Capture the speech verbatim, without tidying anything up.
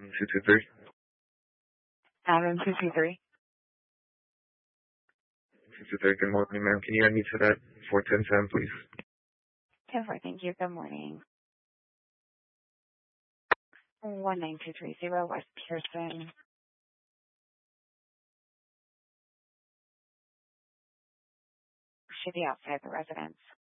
two two three. Adam two two three. two two three, good morning, ma'am. Can you add me to that four ten seven, please? ten four, thank you. Good morning. one nine two three zero West Pearson. Should be outside the residence.